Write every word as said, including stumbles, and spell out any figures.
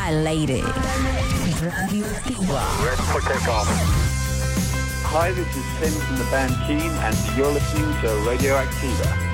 al aire. Radioactiva. Ready for takeoff. Hi, this is Tim from the band Keen, and you're listening to Radioactiva.